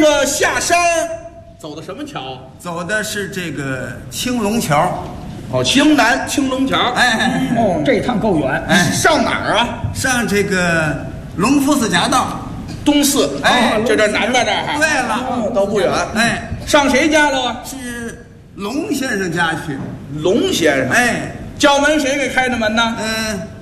个下山走的什么桥？ 走的是这个青龙桥。 哦，京南青龙桥。 哎， 哦，这趟够远。 哎， 上哪儿啊？ 上这个隆福寺夹道。 东四。 哎， 就这南边这儿。 对了， 都不远。 哎， 上谁家了啊？ 是龙先生家去。 龙先生。 哎， 叫门谁给开的门呢？